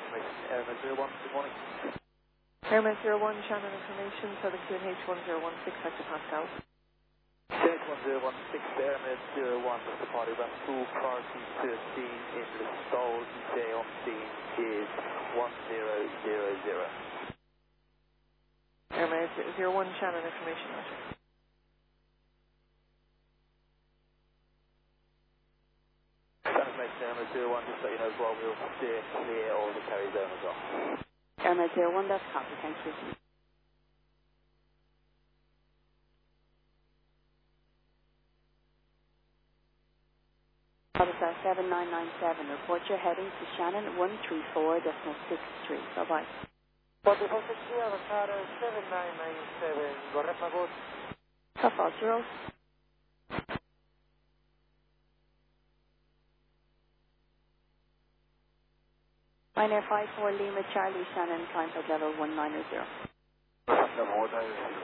information, Airman 01, good morning. Airman 01, Shannon information, Southern QNH1016, Hector Pascal. QNH1016, Airman 01, Mr. Party, run full priority to scene in the stall. ETA on scene is 1000. Airman 01, Shannon information, Roger. Information, Airman 01, just let you know as well, we'll steer clear of the carry zone as well. Airman 01, that's copy, thank you. Alpha 7997, report your heading to Shannon 134.63. Bye-bye. 4463, Avatar 7997, go rep about. Alpha 0. Pioneer 54 Lima Charlie Shannon, climb flight level 190. No more, no.